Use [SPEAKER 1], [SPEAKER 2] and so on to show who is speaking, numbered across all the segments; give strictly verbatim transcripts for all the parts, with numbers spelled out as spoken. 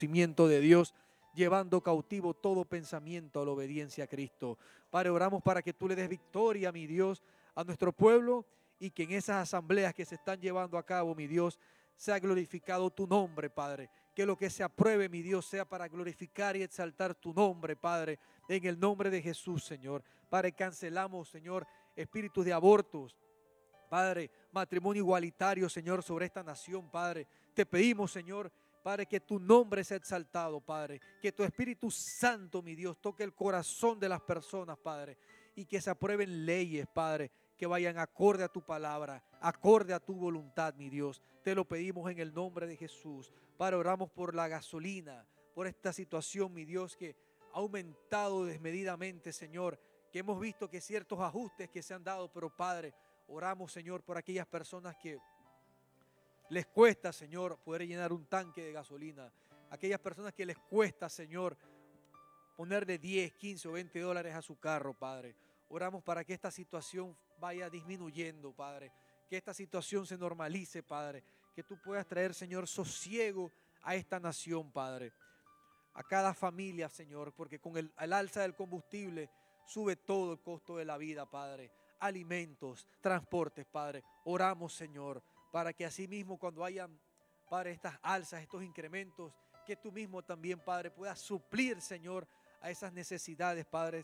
[SPEAKER 1] conocimiento de Dios, llevando cautivo todo pensamiento a la obediencia a Cristo. Padre, oramos para que tú le des victoria, mi Dios, a nuestro pueblo y que en esas asambleas que se están llevando a cabo, mi Dios, sea glorificado tu nombre, Padre. Que lo que se apruebe, mi Dios, sea para glorificar y exaltar tu nombre, Padre, en el nombre de Jesús, Señor. Padre, cancelamos, Señor, espíritus de abortos, Padre, matrimonio igualitario, Señor, sobre esta nación, Padre. Te pedimos, Señor, Padre, que tu nombre sea exaltado, Padre. Que tu Espíritu Santo, mi Dios, toque el corazón de las personas, Padre. Y que se aprueben leyes, Padre, que vayan acorde a tu palabra, acorde a tu voluntad, mi Dios. Te lo pedimos en el nombre de Jesús. Padre, oramos por la gasolina, por esta situación, mi Dios, que ha aumentado desmedidamente, Señor. Que hemos visto que ciertos ajustes que se han dado, pero Padre, oramos, Señor, por aquellas personas que les cuesta, Señor, poder llenar un tanque de gasolina. Aquellas personas que les cuesta, Señor, ponerle diez, quince o veinte dólares a su carro, Padre. Oramos para que esta situación vaya disminuyendo, Padre. Que esta situación se normalice, Padre. Que tú puedas traer, Señor, sosiego a esta nación, Padre. A cada familia, Señor, porque con el, el alza del combustible sube todo el costo de la vida, Padre. Alimentos, transportes, Padre. Oramos, Señor, para que así mismo cuando hayan, Padre, estas alzas, estos incrementos, que tú mismo también, Padre, puedas suplir, Señor, a esas necesidades, Padre,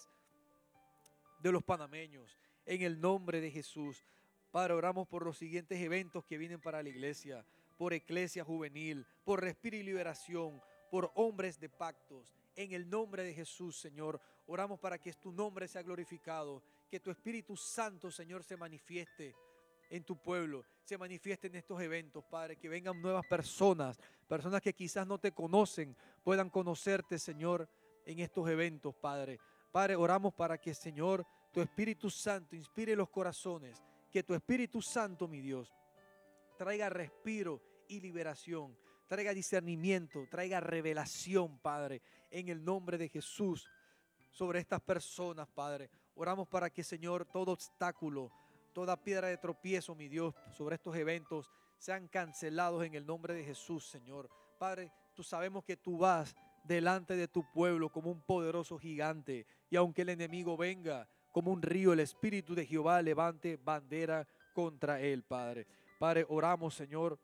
[SPEAKER 1] de los panameños. En el nombre de Jesús, Padre, oramos por los siguientes eventos que vienen para la iglesia, por Iglesia Juvenil, por Respiro y Liberación, por Hombres de Pactos. En el nombre de Jesús, Señor, oramos para que tu nombre sea glorificado, que tu Espíritu Santo, Señor, se manifieste en tu pueblo, se manifieste en estos eventos, Padre, que vengan nuevas personas, personas que quizás no te conocen, puedan conocerte, Señor, en estos eventos, Padre. Padre, oramos para que, Señor, tu Espíritu Santo inspire los corazones, que tu Espíritu Santo, mi Dios, traiga respiro y liberación, traiga discernimiento, traiga revelación, Padre, en el nombre de Jesús, sobre estas personas, Padre. Oramos para que, Señor, todo obstáculo, toda piedra de tropiezo, mi Dios, sobre estos eventos sean cancelados en el nombre de Jesús, Señor. Padre, tú sabemos que tú vas delante de tu pueblo como un poderoso gigante, y aunque el enemigo venga como un río, el Espíritu de Jehová levante bandera contra él, Padre. Padre, oramos, Señor,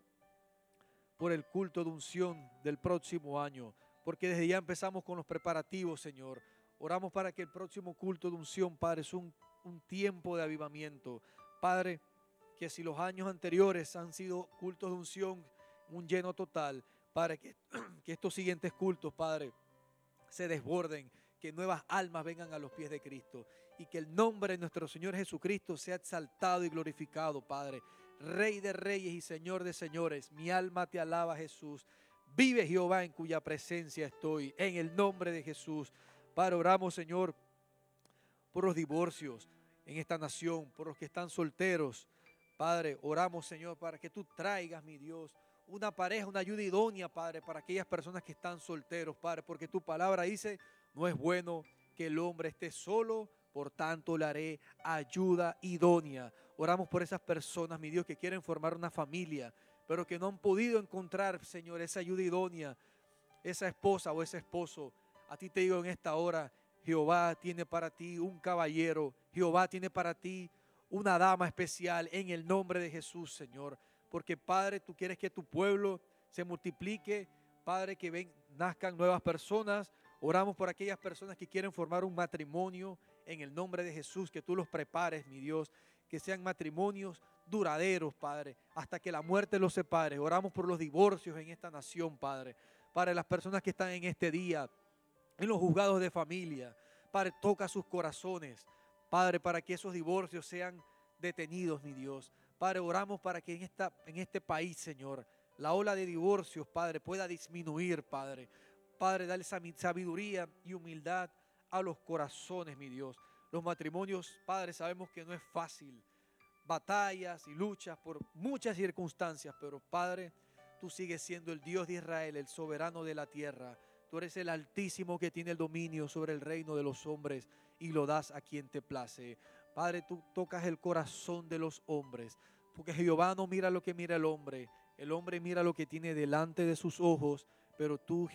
[SPEAKER 1] por el culto de unción del próximo año, porque desde ya empezamos con los preparativos, Señor. Oramos para que el próximo culto de unción, Padre, es un, un tiempo de avivamiento. Padre, que si los años anteriores han sido cultos de unción, un lleno total, Padre, que, que estos siguientes cultos, Padre, se desborden, que nuevas almas vengan a los pies de Cristo y que el nombre de nuestro Señor Jesucristo sea exaltado y glorificado, Padre. Rey de reyes y Señor de señores, mi alma te alaba, Jesús. Vive Jehová, en cuya presencia estoy, en el nombre de Jesús. Padre, oramos, Señor, por los divorcios en esta nación, por los que están solteros. Padre, oramos, Señor, para que tú traigas, mi Dios, una pareja, una ayuda idónea, Padre, para aquellas personas que están solteros, Padre, porque tu palabra dice, no es bueno que el hombre esté solo, por tanto le haré ayuda idónea. Oramos por esas personas, mi Dios, que quieren formar una familia, pero que no han podido encontrar, Señor, esa ayuda idónea, esa esposa o ese esposo. A ti te digo en esta hora, Jehová tiene para ti un caballero, Jehová tiene para ti una dama especial en el nombre de Jesús, Señor. Porque, Padre, tú quieres que tu pueblo se multiplique, Padre, que ven, nazcan nuevas personas. Oramos por aquellas personas que quieren formar un matrimonio en el nombre de Jesús, que tú los prepares, mi Dios, que sean matrimonios duraderos, Padre, hasta que la muerte los separe. Oramos por los divorcios en esta nación, Padre, para las personas que están en este día, en los juzgados de familia. Padre, toca sus corazones, Padre, para que esos divorcios sean detenidos, mi Dios. Padre, oramos para que en, esta, en este país, Señor, la ola de divorcios, Padre, pueda disminuir, Padre. Padre, dale sabiduría y humildad a los corazones, mi Dios. Los matrimonios, Padre, sabemos que no es fácil. Batallas y luchas por muchas circunstancias, pero Padre, tú sigues siendo el Dios de Israel, el soberano de la tierra. Tú eres el Altísimo que tiene el dominio sobre el reino de los hombres y lo das a quien te place. Padre, tú tocas el corazón de los hombres, porque Jehová no mira lo que mira el hombre. El hombre mira lo que tiene delante de sus ojos, pero tú,